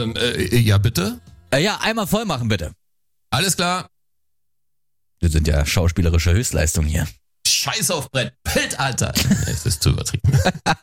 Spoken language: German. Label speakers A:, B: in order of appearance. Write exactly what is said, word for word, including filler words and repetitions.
A: Simon, äh, ja bitte?
B: Äh, ja, einmal voll machen bitte.
A: Alles klar.
B: Wir sind ja schauspielerische Höchstleistung hier.
A: Scheiß auf Brett. Bild, Alter. Es ist zu übertrieben.